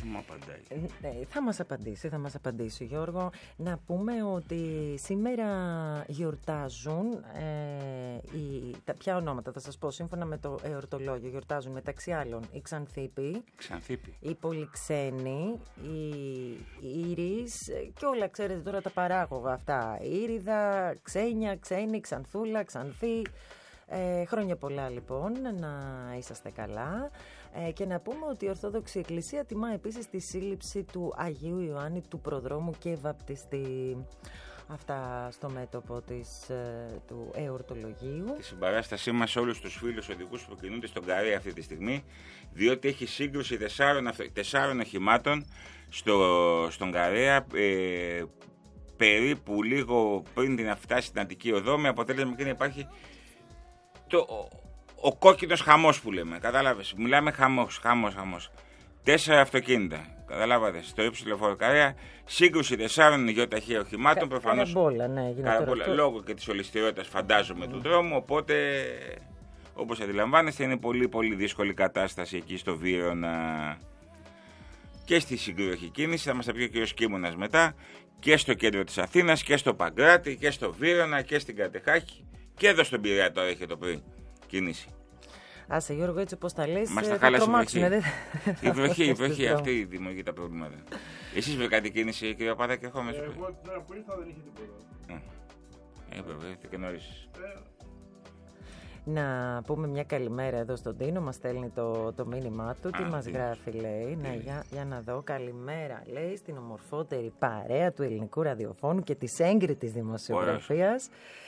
Θα μας απαντήσει, Γιώργο. Να πούμε ότι σήμερα γιορτάζουν ποια ονόματα, θα σας πω, σύμφωνα με το εορτολόγιο, γιορτάζουν μεταξύ άλλων η Ξανθίπη, η Πολυξένη, η Ήρης και όλα, ξέρετε τώρα τα παράγωγα αυτά. Ήριδα, Ξένια, Ξένη, Ξανθούλα, Ξανθή. Χρόνια πολλά λοιπόν, να είσαστε καλά. Και να πούμε ότι η Ορθόδοξη Εκκλησία τιμά επίσης τη σύλληψη του Αγίου Ιωάννη του Προδρόμου και βαπτιστή. Αυτά στο μέτωπο του εορτολογίου. Τη συμπαράστασή μας σε όλους τους φίλους οδηγούς που κινούνται στον Καρέα αυτή τη στιγμή, διότι έχει σύγκρουση 4 οχημάτων στον Καρέα, περίπου λίγο πριν την φτάσει στην Αττική Οδό, με αποτέλεσμα και να υπάρχει ο κόκκινος χαμός που λέμε. Κατάλαβες, μιλάμε χαμός. 4 αυτοκίνητα. Καταλάβατε, στο ύψος του λεωφόρου Καρέα, σύγκρουση 4 υγειοταχεία οχημάτων. Προφανώς. Καραμπόλα, λόγω και της ολισθηρότητας, φαντάζομαι, του δρόμου. Οπότε, όπως αντιλαμβάνεστε, είναι πολύ πολύ δύσκολη κατάσταση εκεί στο Βύρωνα και στη συγκρούχη κίνηση. Θα μας τα πει ο κ. Κίμωνας μετά. Και στο κέντρο της Αθήνας και στο Παγκράτη και στο Βύρωνα και στην Κατεχάκη και εδώ στον Πειραιά τώρα έχει το πρωί κίνηση. Άσε Γιώργο, έτσι όπως τα λες, μας τα χάλασε η βροχή αυτή δημιουργεί τα προβλήματα. Εσείς βρήκατε κίνηση, κύριε Παπαδάκη, ερχόμαστε. Εγώ την ώρα που ήρθα δεν είχε τίποτα. Ήρθε και νωρίς. Να πούμε μια καλημέρα εδώ στον Τίνο, μας στέλνει το μήνυμά του. Τι μας γράφει, λέει. Ναι, για να δω. Καλημέρα, λέει, στην ομορφότερη παρέα του ελληνικού ραδιοφώνου και της έγκριτης δημοσιογραφίας.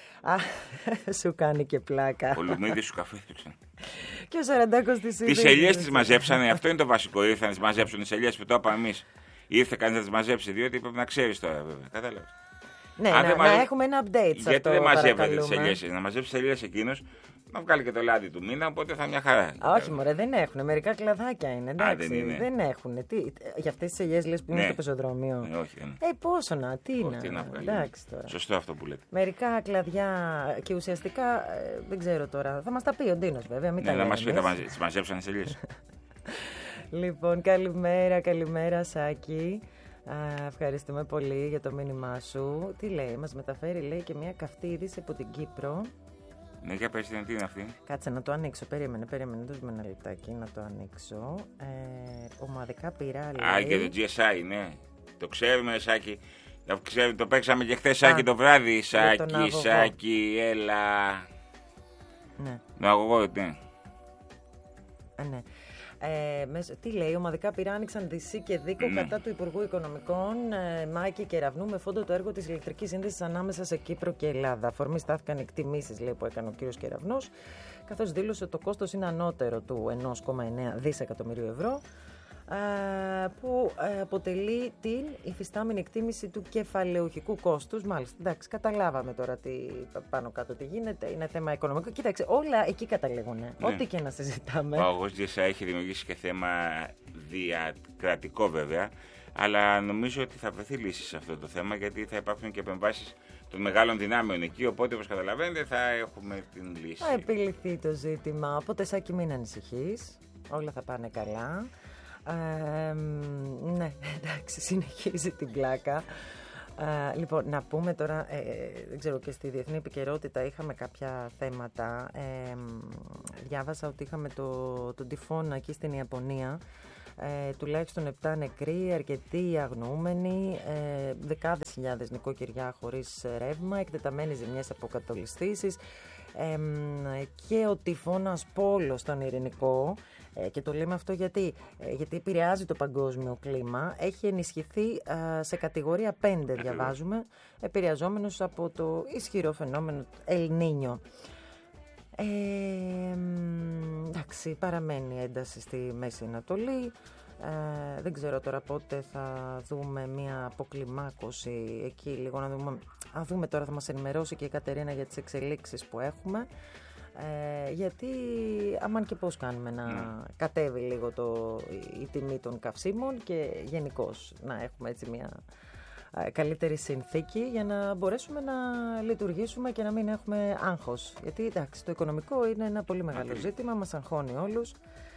Σου κάνει και πλάκα. Ο Λουμίδης σου καφέθηξε. Και ο Σαραντάκος της Τις ελιές τις μαζέψανε, αυτό είναι το βασικό. Ήρθαν να τις μαζέψουν τις ελιές που το είπαμε εμείς. Ήρθε κανείς να τις μαζέψει, διότι πρέπει να ξέρεις τώρα, βέβαια. Κατάλαβες. Ναι, να έχουμε ένα update σε αυτό. Γιατί δεν μαζεύετε τις ελιές, να μαζέψει τις ελιές εκείνος, να βγάλει και το λάδι του μήνα, οπότε θα μια χαρά. Όχι, μωρέ, δεν έχουν. Μερικά κλαδάκια είναι. Εντάξει, δεν έχουν. Για αυτές τις ελιές λες που είναι στο πεζοδρόμιο. Όχι, δεν. Πόσο να, τι να βγάλει. Εντάξει τώρα. Σωστό αυτό που λέτε. Μερικά κλαδιά και ουσιαστικά δεν ξέρω τώρα. Θα μας τα πει ο Ντίνος, βέβαια. Μην τα λέμε. Να μας πει, τις μαζέψανε τις ελιές. Λοιπόν, καλημέρα Σάκη. Ευχαριστούμε πολύ για το μήνυμά σου. Τι λέει, μας μεταφέρει, λέει, και μια καυτή είδηση από την Κύπρο. Ναι, για πες, τι είναι αυτή. Κάτσε να το ανοίξω. Περίμενε, δώσουμε ένα λεπτάκι να το ανοίξω. Ομαδικά πειρά, λέει. Και το GSI, ναι. Το ξέρουμε, Σάκη. Το παίξαμε και χθες, Σάκη, το βράδυ. Σάκη, έλα. Ναι. Το αγωγό, ναι. Ναι. Τι λέει, ομαδικά πειρά άνοιξαν Δυσί και Δίκο κατά του Υπουργού Οικονομικών Μάκη Κεραυνού με φόντο το έργο της ηλεκτρικής σύνδεσης ανάμεσα σε Κύπρο και Ελλάδα. Αφορμή στάθηκαν εκτιμήσεις, λέει, που έκανε ο κύριος Κεραυνός, καθώς δήλωσε ότι το κόστος είναι ανώτερο του 1,9 δισεκατομμυρίου ευρώ, που αποτελεί την υφιστάμενη εκτίμηση του κεφαλαιοχικού κόστους. Μάλιστα, εντάξει, καταλάβαμε τώρα πάνω κάτω τι γίνεται. Είναι θέμα οικονομικό. Κοίταξε, όλα εκεί καταλήγουν. Ναι. Ό,τι και να συζητάμε. Ο αγωγός GSI έχει δημιουργήσει και θέμα διακρατικό, βέβαια. Αλλά νομίζω ότι θα βρεθεί λύση σε αυτό το θέμα, γιατί θα υπάρχουν και επεμβάσεις των μεγάλων δυνάμεων εκεί. Οπότε, όπως καταλαβαίνετε, θα έχουμε την λύση. Θα επιληθεί το ζήτημα. Οπότε, Σάκη, μην ανησυχείς. Όλα θα πάνε καλά. Ναι, εντάξει, συνεχίζει την πλάκα. Λοιπόν, να πούμε τώρα, δεν ξέρω, και στη διεθνή επικαιρότητα είχαμε κάποια θέματα. Διάβασα ότι είχαμε τον τυφώνα εκεί στην Ιαπωνία. Τουλάχιστον 7 νεκροί, αρκετοί αγνοούμενοι, δεκάδες χιλιάδες νοικοκυριά χωρίς ρεύμα, εκτεταμένες ζημιές από κατολιστήσεις, και ο τυφώνας Πόλο στον Ειρηνικό. Και το λέμε αυτό γιατί επηρεάζει το παγκόσμιο κλίμα. Έχει ενισχυθεί σε κατηγορία 5, διαβάζουμε, επηρεαζόμενος από το ισχυρό φαινόμενο El Niño. Εντάξει, παραμένει ένταση στη Μέση Ανατολή. Δεν ξέρω τώρα πότε θα δούμε μια αποκλιμάκωση εκεί, λίγο να δούμε τώρα, θα μας ενημερώσει και η Κατερίνα για τις εξελίξεις που έχουμε. Γιατί αμάν και πώς κάνουμε να κατέβει λίγο η τιμή των καυσίμων και γενικώς να έχουμε έτσι μια καλύτερη συνθήκη για να μπορέσουμε να λειτουργήσουμε και να μην έχουμε άγχος. Γιατί εντάξει, το οικονομικό είναι ένα πολύ μεγάλο ζήτημα, μας αγχώνει όλους.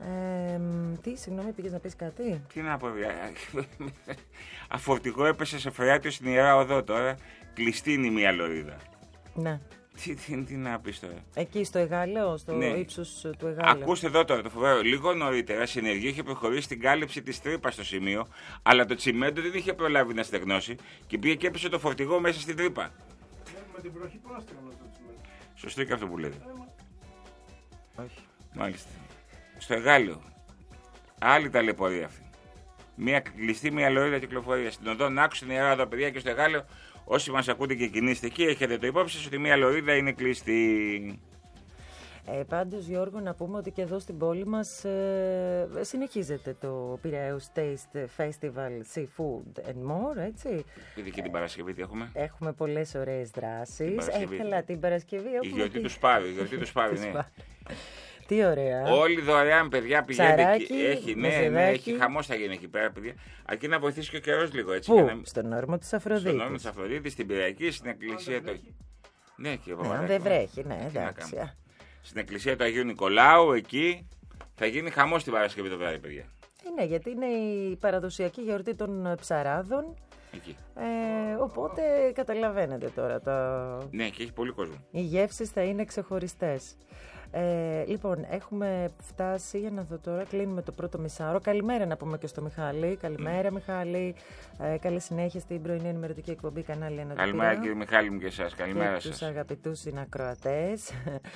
Τι, συγγνώμη, πήγες να πεις κάτι? Τι να πω, αφορτικό έπεσε σε φρεάτιο στην Ιερά Οδό τώρα. Κλειστή είναι η μία λωρίδα. Ναι. Τι να πεις τώρα. Εκεί στο Εγάλεο, στο ύψος του Εγάλεου. Ακούστε εδώ τώρα το φοβερό. Λίγο νωρίτερα Συνεργείο είχε προχωρήσει στην κάλυψη της τρύπας στο σημείο, αλλά το τσιμέντο δεν είχε προλάβει να στεγνώσει και πήγε και έπεσε το φορτηγό μέσα στην τρύπα. Με την βροχή πώς να στεγνώσει το τσιμέντο. Σωστό και αυτό που λέτε. Όχι. Μάλιστα. Στο Εγάλεο. Άλλη ταλαιπωρία αυτή. Μία κλειστή, μία λωρίδα κυκλοφορία. Στην οδό Νάκου, στην Ιερά Οδό, παιδιά, και στο Εγάλεο. Όσοι μας ακούτε και κινείστε εκεί, έχετε το υπόψη σας ότι μία λωρίδα είναι κλειστή. Πάντως, Γιώργο, να πούμε ότι και εδώ στην πόλη μας συνεχίζεται το Πειραιώς Taste Festival Seafood and More, έτσι. Και την Παρασκευή τι έχουμε? Έχουμε πολλές ωραίες δράσεις. Καλά, την Παρασκευή έχουμε. Η γιορτή του Σπάρου, ναι. Τι ωραία. Όλοι δωρεάν, παιδιά, πηγαίνετε εκεί. Έχει χαμός θα γίνει εκεί πέρα, παιδιά. Αρκεί να βοηθήσει και ο καιρός λίγο, έτσι. Πού? Στον όρμο της Αφροδίτης. Στον όρμο της Αφροδίτης, στην Πυριακή, στην εκκλησία του. Ναι, και αν δεν βρέχει, ναι, εντάξει. Στην εκκλησία του Αγίου Νικολάου, εκεί θα γίνει χαμός την Παρασκευή το βράδυ, παιδιά. Ναι, γιατί είναι η παραδοσιακή γιορτή των ψαράδων. Εκεί. Οπότε καταλαβαίνετε τώρα. Ναι, και έχει πολύ κόσμο. Οι γεύσεις θα είναι ξεχωριστές. Λοιπόν, έχουμε φτάσει, για να δω τώρα, κλείνουμε το πρώτο μισάωρο. Καλημέρα να πούμε και στο Μιχάλη. Καλημέρα, Μιχάλη. Καλή συνέχεια στην πρωινή ενημερωτική εκπομπή Κανάλι 1. Καλημέρα, κύριε Μιχάλη μου και εσάς. Καλημέρα σας. Τους αγαπητούς συνακροατές.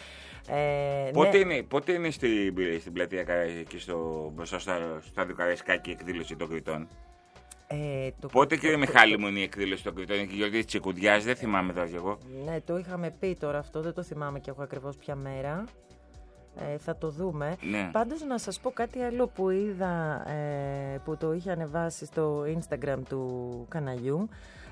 Πότε είναι στην πλατεία εκεί μπροστά στο στάδιο Καραϊσκάκη η εκδήλωση των Κρητών? Πότε, κύριε Μιχάλη μου, είναι η εκδήλωση των Κρητών? Είναι και η γιορτή της Τσικουδιάς, δεν θυμάμαι τώρα κι εγώ. Ναι, το είχαμε πει τώρα αυτό, δεν το θυμάμαι κι εγώ ακριβώς ποια μέρα. Θα το δούμε. Ναι. Πάντως να σας πω κάτι άλλο που είδα, που το είχε ανεβάσει στο Instagram του καναλιού.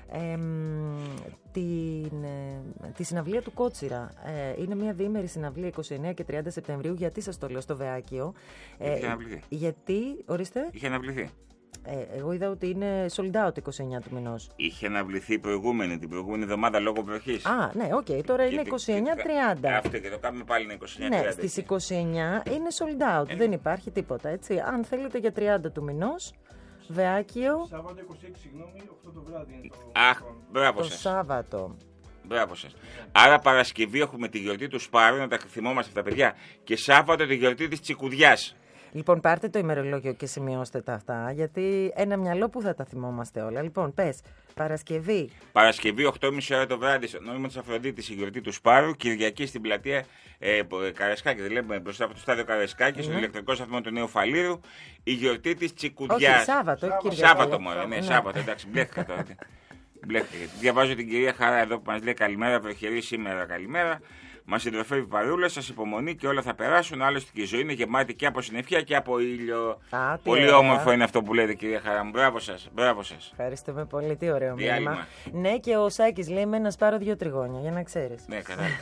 Τη συναυλία του Κότσιρα. Είναι μια διήμερη συναυλία 29 και 30 Σεπτεμβρίου. Γιατί σας το λέω στο Βεάκιο? Είχε αναβληθεί. Γιατί, ορίστε. Είχε αναβληθεί. Εγώ είδα ότι είναι sold out 29 του μηνός. Είχε αναβληθεί την προηγούμενη εβδομάδα λόγω βροχής. Ναι, οκ. Τώρα είναι 29-30. Αυτό και το κάνουμε πάλι είναι 29-30. Ναι, στις 29 είναι sold out. Δεν υπάρχει τίποτα, έτσι. Αν θέλετε για 30 του μηνός, Βεάκιο. Σάββατο 26, συγγνώμη, 8 το βράδυ είναι το. Μπράβο το σας. Σάββατο. Μπράβο σας. Άρα Παρασκευή έχουμε τη γιορτή του Σπάρου, να τα θυμόμαστε αυτά, παιδιά. Και Σάββατο τη γιορτή της Τσικουδιάς. Λοιπόν, πάρτε το ημερολόγιο και σημειώστε τα αυτά, γιατί ένα μυαλό που θα τα θυμόμαστε όλα. Λοιπόν, πες, Παρασκευή. Παρασκευή, 8.30 ώρα το βράδυ, στον όρμο της Αφροδίτης, η γιορτή του Σπάρου. Κυριακή στην πλατεία Καραϊσκάκη, δεν λέμε, μπροστά από το στάδιο Καραϊσκάκη, στον ηλεκτρικό σταθμό του Νέου Φαλήρου, η γιορτή της Τσικουδιάς. Όχι, Σάββατο, Σάββατο, μωρέ, ναι, Σάββατο, εντάξει, μπλέχτηκα τώρα. Διαβάζω την κυρία Χαρά εδώ που μας λέει καλημέρα, βροχερή σήμερα, καλημέρα. Μας συντροφεύει η παρούλα, σας υπομονή και όλα θα περάσουν. Άλλωστε και η ζωή είναι γεμάτη και από συννεφιά και από ήλιο. Πολύ όμορφο είναι αυτό που λέτε, κυρία Χαρά μου. Μπράβο σας, μπράβο σας. Ευχαριστούμε πολύ, τι ωραίο μήνυμα. Ναι, και ο Σάκης λέει με να σπάρω 2 τριγώνια, για να ξέρεις. Ναι, κατάλαβα.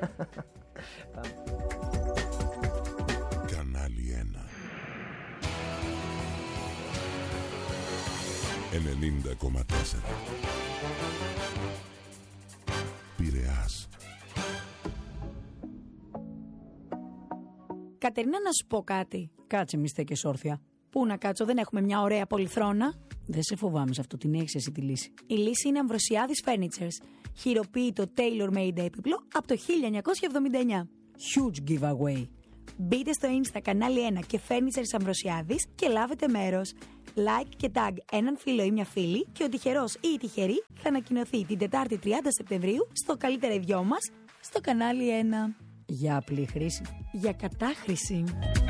Κανάλι 1 90,4 Πειραιάς. Κατερίνα, να σου πω κάτι. Κάτσε, μη στέκεσαι όρθια. Πού να κάτσω, δεν έχουμε μια ωραία πολυθρόνα? Δεν σε φοβάμαι σε αυτό, την έχεις εσύ τη λύση. Η λύση είναι Αμβροσιάδης Furnitures. Χειροποίητο tailor-made έπιπλο από το 1979. Huge giveaway. Μπείτε στο Insta Κανάλι 1 και Furnitures Αμβροσιάδης και λάβετε μέρος. Like και tag έναν φίλο ή μια φίλη και ο τυχερός ή η τυχερή θα ανακοινωθεί την Τετάρτη 30 Σεπτεμβρίου στο καλύτερο δυο μας στο Κανάλι 1. Για απλή χρήση. Για κατάχρηση.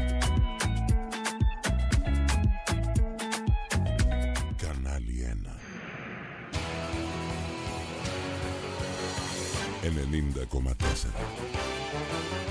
Κανάλι 1 90,4